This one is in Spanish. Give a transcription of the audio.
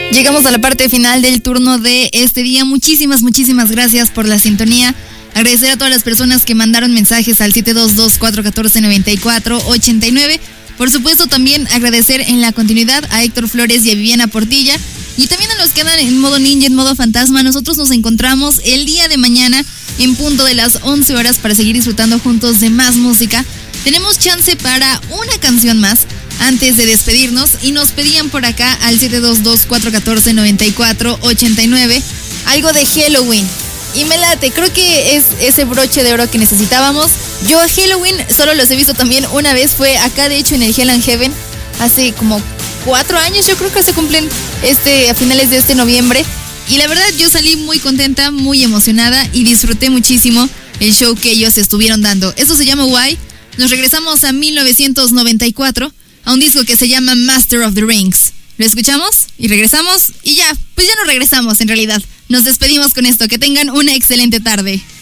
Llegamos a la parte final del turno de este día. Muchísimas gracias por la sintonía. Agradecer a todas las personas que mandaron mensajes al 722-414-9489. Por supuesto, también agradecer en la continuidad a Héctor Flores y a Viviana Portilla. Y también a los que andan en modo ninja, en modo fantasma. Nosotros nos encontramos el día de mañana en punto de las 11 horas para seguir disfrutando juntos de más música. Tenemos chance para una canción más antes de despedirnos y nos pedían por acá al 722-414-9489 algo de Halloween. Y me late, creo que es ese broche de oro que necesitábamos. Yo a Halloween solo los he visto también una vez, fue acá de hecho en el Hell and Heaven, hace como 4 años, yo creo que se cumplen a finales de este noviembre. Y la verdad yo salí muy contenta, muy emocionada y disfruté muchísimo el show que ellos estuvieron dando. Eso se llama Why. Nos regresamos a 1994, a un disco que se llama Master of the Rings. Lo escuchamos y regresamos y ya, pues ya no regresamos en realidad. Nos despedimos con esto. Que tengan una excelente tarde.